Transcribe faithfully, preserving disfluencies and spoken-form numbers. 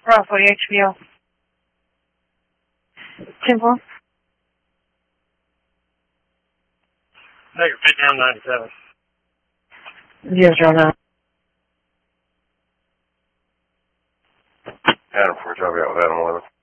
Bravo H B O. Temple. Negative fifty-nine ninety-seven. Zero zero nine. Adam four, Charlie out with Adam eleven.